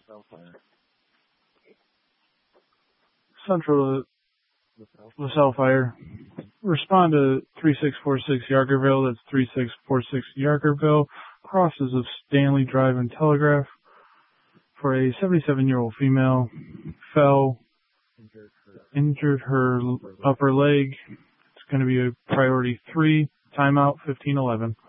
Central LaSalle Fire. Respond to 3646 Yarkerville. That's 3646 Yarkerville. Crosses of Stanley Drive and Telegraph. For a 77-year-old female. Fell. Injured her upper leg. It's going to be a priority 3. Timeout 1511.